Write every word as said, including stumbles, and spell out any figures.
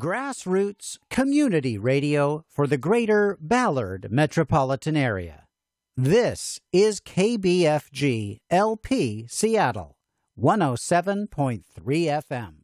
grassroots community radio for the greater Ballard metropolitan area. This is K B F G L P Seattle, one oh seven point three F M.